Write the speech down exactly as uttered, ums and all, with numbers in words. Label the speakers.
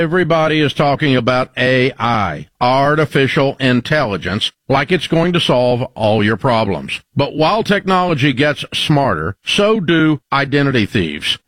Speaker 1: Everybody is talking about A I, artificial intelligence, like it's going to solve all your problems. But while technology gets smarter, so do identity thieves.